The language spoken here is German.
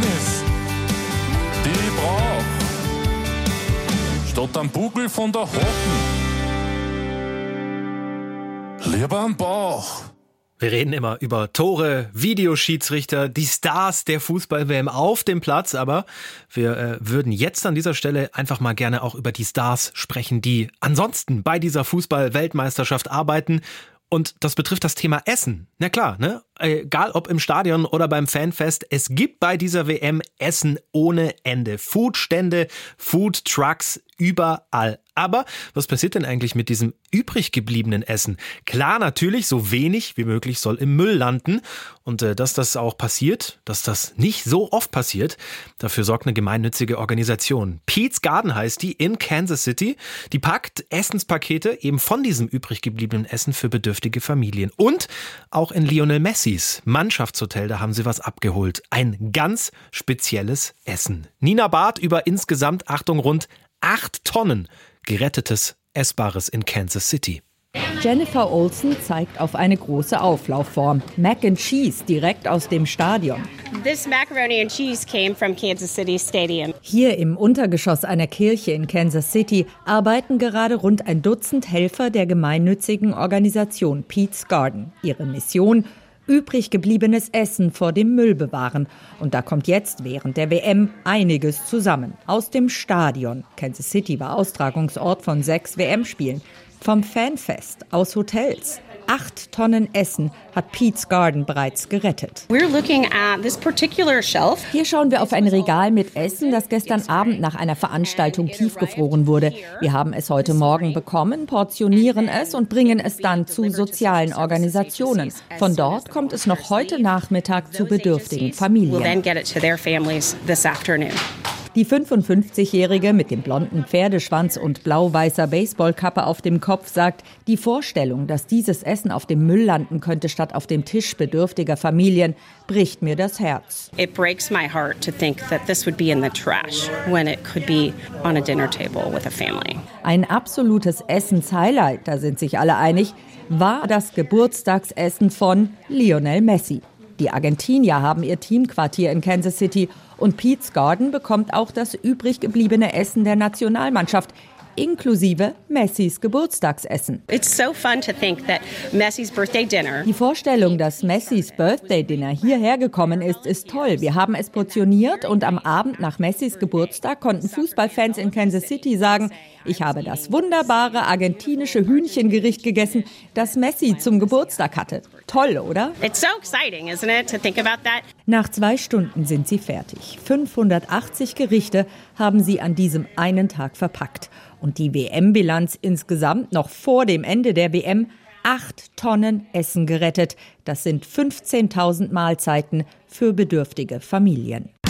Erlebnis, die ich brauch, statt am Bugel von der Hocken, lieber am Bauch. Wir reden immer über Tore, Videoschiedsrichter, die Stars der Fußball-WM auf dem Platz, aber wir würden jetzt an dieser Stelle einfach mal gerne auch über die Stars sprechen, die ansonsten bei dieser Fußball-Weltmeisterschaft arbeiten. Und das betrifft das Thema Essen. Na klar, ne? Egal ob im Stadion oder beim Fanfest, es gibt bei dieser WM Essen ohne Ende. Foodstände, Foodtrucks, überall. Aber was passiert denn eigentlich mit diesem übrig gebliebenen Essen? Klar, natürlich, so wenig wie möglich soll im Müll landen. Und dass das auch passiert, dass das nicht so oft passiert, dafür sorgt eine gemeinnützige Organisation. Pete's Garden heißt die, in Kansas City. Die packt Essenspakete eben von diesem übrig gebliebenen Essen für bedürftige Familien. Und auch in Lionel Messis Mannschaftshotel, da haben sie was abgeholt. Ein ganz spezielles Essen. Nina Barth über insgesamt, Achtung, rund 8 Tonnen gerettetes Essbares in Kansas City. Jennifer Olsen zeigt auf eine große Auflaufform. Mac and Cheese direkt aus dem Stadion. This macaroni and cheese came from Kansas City Stadium. Hier im Untergeschoss einer Kirche in Kansas City arbeiten gerade rund ein Dutzend Helfer der gemeinnützigen Organisation Pete's Garden. Ihre Mission: übrig gebliebenes Essen vor dem Müll bewahren. Und da kommt jetzt während der WM einiges zusammen. Aus dem Stadion. Kansas City war Austragungsort von 6 WM-Spielen. Vom Fanfest, aus Hotels. 8 Tonnen Essen hat Pete's Garden bereits gerettet. We're looking at this particular shelf. Hier schauen wir auf ein Regal mit Essen, das gestern Abend nach einer Veranstaltung tiefgefroren wurde. Wir haben es heute Morgen bekommen, portionieren es und bringen es dann zu sozialen Organisationen. Von dort kommt es noch heute Nachmittag zu bedürftigen Familien. Die 55-Jährige mit dem blonden Pferdeschwanz und blau-weißer Baseballkappe auf dem Kopf sagt, die Vorstellung, dass dieses Essen auf dem Müll landen könnte statt auf dem Tisch bedürftiger Familien, bricht mir das Herz. It breaks my heart to think that this would be in the trash when it could be on a dinner table with a family. Ein absolutes Essenshighlight, da sind sich alle einig, war das Geburtstagsessen von Lionel Messi. Die Argentinier haben ihr Teamquartier in Kansas City und Pete's Garden bekommt auch das übrig gebliebene Essen der Nationalmannschaft, inklusive Messis Geburtstagsessen. It's so fun to think that Messi's birthday dinner. Die Vorstellung, dass Messis Birthday Dinner hierher gekommen ist toll. Wir haben es portioniert und am Abend nach Messis Geburtstag konnten Fußballfans in Kansas City sagen, ich habe das wunderbare argentinische Hühnchengericht gegessen, das Messi zum Geburtstag hatte. Toll, oder? It's so exciting, isn't it, to think about that? Nach 2 Stunden sind sie fertig. 580 Gerichte haben sie an diesem einen Tag verpackt. Und die WM-Bilanz insgesamt noch vor dem Ende der WM: 8 Tonnen Essen gerettet. Das sind 15.000 Mahlzeiten für bedürftige Familien.